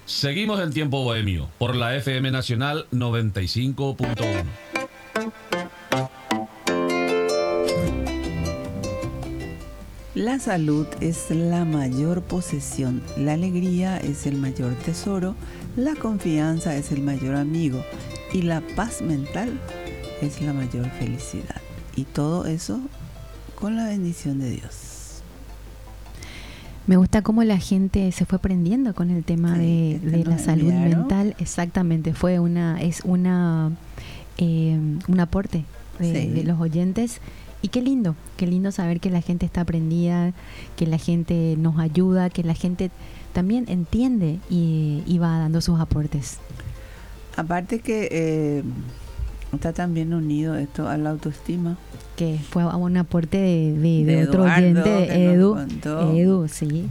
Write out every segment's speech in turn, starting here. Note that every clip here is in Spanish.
Seguimos en Tiempo Bohemio por la FM Nacional 95.1. La salud es la mayor posesión, la alegría es el mayor tesoro, la confianza es el mayor amigo y la paz mental es la mayor felicidad. Y todo eso con la bendición de Dios. Me gusta cómo la gente se fue prendiendo con el tema de la salud mental. Exactamente, es un aporte de los oyentes. Y qué lindo saber que la gente está aprendida, que la gente nos ayuda, que la gente también entiende y va dando sus aportes. Aparte que está también unido esto a la autoestima. Que fue un aporte de otro oyente, de Edu, sí.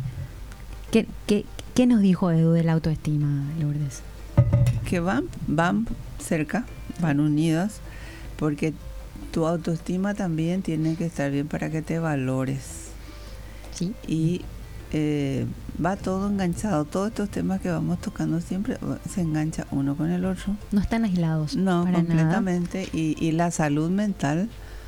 ¿Qué nos dijo Edu de la autoestima, Lourdes? Que van cerca, van unidas, porque tu autoestima también tiene que estar bien para que te valores. Sí. Y va todo enganchado. Todos estos temas que vamos tocando siempre se engancha uno con el otro. No están aislados. No, para completamente. Y la salud mental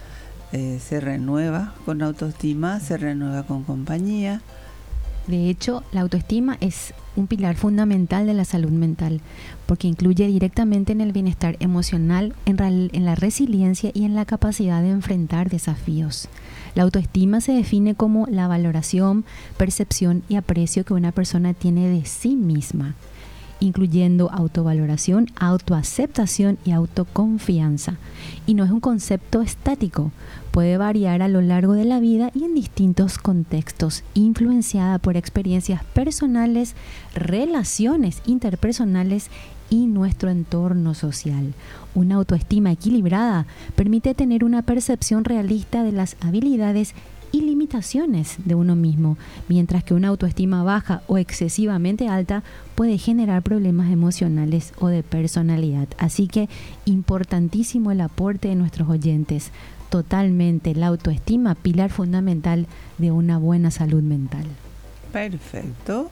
se renueva con autoestima, se renueva con compañía. De hecho, la autoestima es un pilar fundamental de la salud mental, porque incluye directamente en el bienestar emocional, en la resiliencia y en la capacidad de enfrentar desafíos. La autoestima se define como la valoración, percepción y aprecio que una persona tiene de sí misma, incluyendo autovaloración, autoaceptación y autoconfianza. Y no es un concepto estático, puede variar a lo largo de la vida y en distintos contextos, influenciada por experiencias personales, relaciones interpersonales y nuestro entorno social. Una autoestima equilibrada permite tener una percepción realista de las habilidades y limitaciones de uno mismo, mientras que una autoestima baja o excesivamente alta puede generar problemas emocionales o de personalidad. Así que importantísimo el aporte de nuestros oyentes. Totalmente, la autoestima, pilar fundamental de una buena salud mental. Perfecto.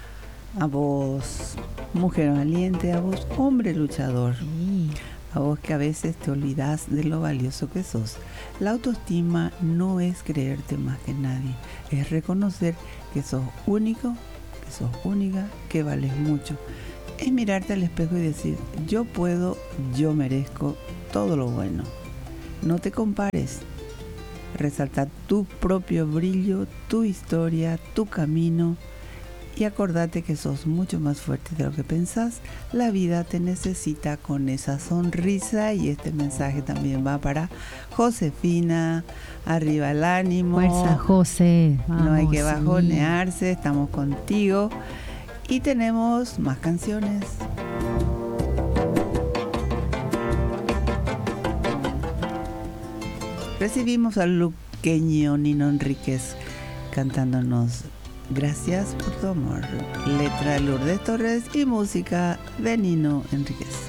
A vos, mujer valiente, a vos, hombre luchador. Sí. A vos que a veces te olvidas de lo valioso que sos. La autoestima no es creerte más que nadie, es reconocer que sos único, que sos única, que vales mucho. Es mirarte al espejo y decir, yo puedo, yo merezco todo lo bueno. No te compares. Resalta tu propio brillo, tu historia, tu camino. Y acordate que sos mucho más fuerte de lo que pensás. La vida te necesita con esa sonrisa. Y este mensaje también va para Josefina. Arriba el ánimo. Fuerza, José. Vamos, no hay que bajonearse. Estamos contigo. Y tenemos más canciones. Recibimos al luqueño Nino Enríquez cantándonos Gracias por tu amor. Letra de Lourdes Torres y música de Nino Enríquez.